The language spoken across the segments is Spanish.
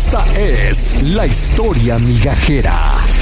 Esta es la historia migajera.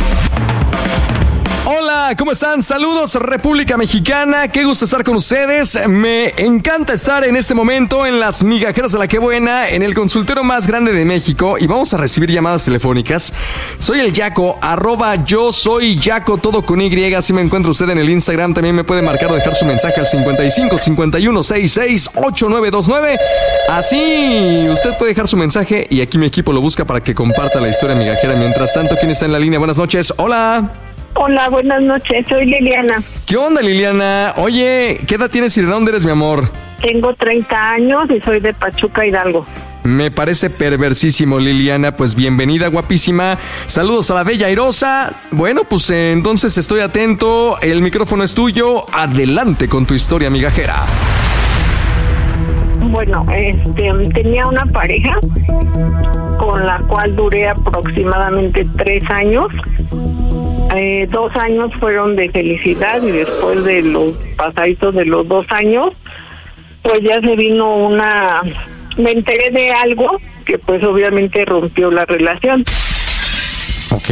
Hola, ¿cómo están? Saludos, República Mexicana. Qué gusto estar con ustedes. Me encanta estar en este momento en las migajeras de la Qué Buena, en el consultorio más grande de México, y vamos a recibir llamadas telefónicas. Soy el Yaco, @yo soy Yaco, todo con Y. Si me encuentra usted en el Instagram, también me puede marcar o dejar su mensaje al 55 51 66 8929. Así usted puede dejar su mensaje y aquí mi equipo lo busca para que comparta la historia migajera. Mientras tanto, ¿quién está en la línea? Buenas noches. Hola. Hola, buenas noches, soy Liliana. ¿Qué onda, Liliana? Oye, ¿qué edad tienes y de dónde eres, mi amor? Tengo 30 años y soy de Pachuca, Hidalgo. Me parece perversísimo, Liliana. Pues bienvenida, guapísima. Saludos a la bella airosa. Bueno, pues entonces estoy atento. El micrófono es tuyo. Adelante con tu historia migajera. Bueno, tenía una pareja con la cual duré aproximadamente 3 años. 2 años fueron de felicidad y después de los pasaditos de los 2 años, pues ya se vino me enteré de algo que pues obviamente rompió la relación. Ok.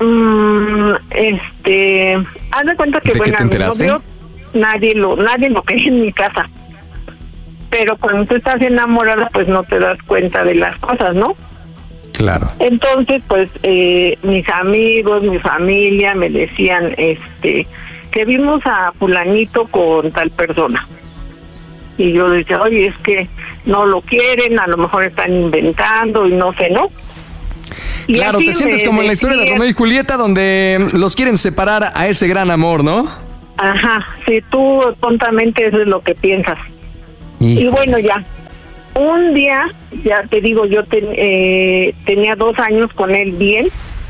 Haz de cuenta que ¿De qué te enteraste? mi novio, nadie lo quería en mi casa. Pero cuando tú estás enamorada, pues no te das cuenta de las cosas, ¿no? Claro. Entonces, pues, mis amigos, mi familia me decían, que vimos a fulanito con tal persona. Y yo decía, oye, es que no lo quieren, a lo mejor están inventando y no sé, ¿no? Y claro, te sientes como en la historia de Romeo y Julieta, donde los quieren separar a ese gran amor, ¿no? Ajá, sí, tú tontamente eso es lo que piensas. Y bueno, ya. Un día, ya te digo, yo tenía 2 años con él bien,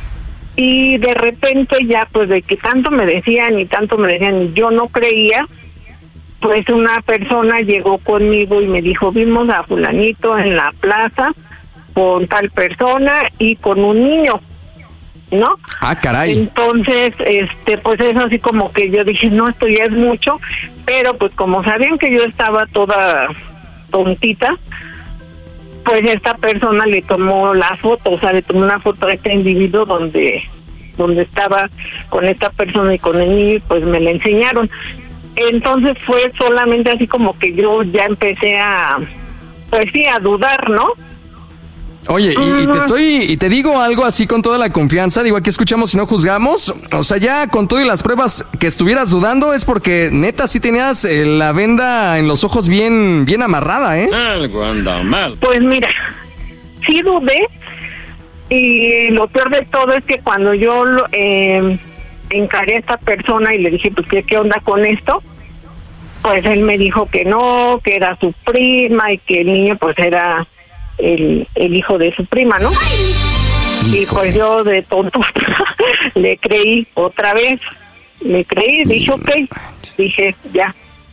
y de repente ya, pues de que tanto me decían y yo no creía, pues una persona llegó conmigo y me dijo, vimos a fulanito en la plaza con tal persona y con un niño, ¿no? Ah, caray. Entonces, pues eso así como que yo dije, no, esto ya es mucho, pero pues como sabían que yo estaba toda tontita, pues esta persona le tomó la foto, o sea, le tomó una foto a este individuo donde estaba con esta persona y con el niño, y pues me la enseñaron. Entonces fue solamente así como que yo ya empecé a dudar, ¿no? Oye, y te digo algo así con toda la confianza, digo, aquí escuchamos y no juzgamos, o sea, ya con todo y las pruebas que estuvieras dudando es porque neta sí tenías la venda en los ojos bien amarrada, ¿eh? Algo anda mal. Pues mira, sí dudé, y lo peor de todo es que cuando yo encaré a esta persona y le dije, pues, ¿qué onda con esto? Pues él me dijo que no, que era su prima y que el niño pues era el hijo de su prima, ¿no? Y pues yo de tonto le creí otra vez, dije ok, dije ya.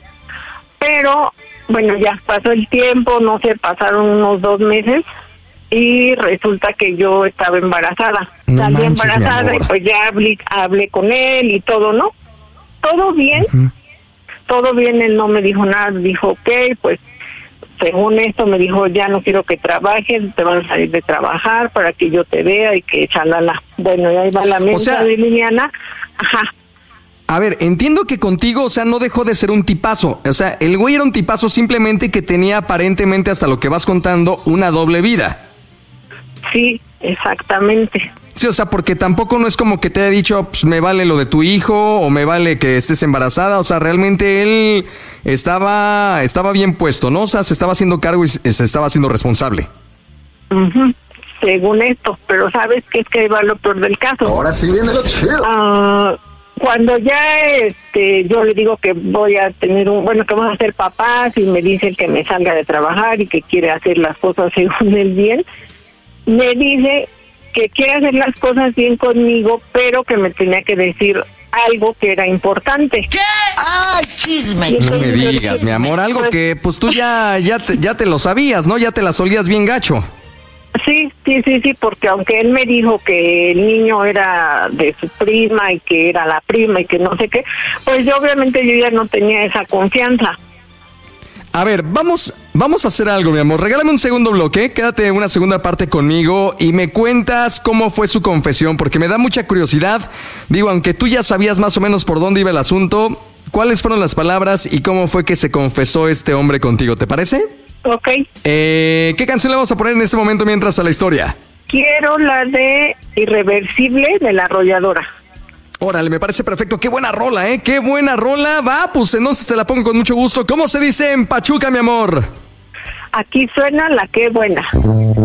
Pero bueno, ya pasó el tiempo, no sé, pasaron unos 2 meses y resulta que yo estaba embarazada. Salí embarazada y pues ya hablé con él y todo, ¿no? Todo bien, todo bien, él no me dijo nada, dijo ok, pues según esto me dijo, ya no quiero que trabajes, te van a salir de trabajar para que yo te vea y que chalala. Bueno, y ahí va la mesa de Liliana. Ajá. A ver, entiendo que contigo, o sea, no dejó de ser un tipazo. O sea, el güey era un tipazo simplemente que tenía aparentemente, hasta lo que vas contando, una doble vida. Sí, exactamente. Sí, o sea, porque tampoco no es como que te haya dicho, pues me vale lo de tu hijo o me vale que estés embarazada. O sea, realmente él estaba bien puesto, ¿no? O sea, se estaba haciendo cargo y se estaba haciendo responsable. Según esto, pero ¿sabes qué? Es que va lo peor del caso. Ahora sí viene lo chido. Cuando ya yo le digo que voy a tener que vamos a ser papás, y me dice el que me salga de trabajar y que quiere hacer las cosas según él bien, me dice que quiere hacer las cosas bien conmigo, pero que me tenía que decir algo que era importante. ¿Qué? ¡Ay, chisme! No me digas, mi amor, algo que pues tú ya te lo sabías, ¿no? Ya te la solías bien gacho. Sí, porque aunque él me dijo que el niño era de su prima y que era la prima y que no sé qué, pues yo obviamente ya no tenía esa confianza. A ver, vamos a hacer algo, mi amor. Regálame un segundo bloque, quédate una segunda parte conmigo y me cuentas cómo fue su confesión, porque me da mucha curiosidad. Digo, aunque tú ya sabías más o menos por dónde iba el asunto, ¿cuáles fueron las palabras y cómo fue que se confesó este hombre contigo? ¿Te parece? Ok. ¿Qué canción le vamos a poner en este momento mientras a la historia? Quiero la de Irreversible de La Arrolladora. Órale, me parece perfecto. Qué buena rola, ¿eh? Qué buena rola. Va, pues entonces te la pongo con mucho gusto. ¿Cómo se dice en Pachuca, mi amor? Aquí suena La Qué Buena.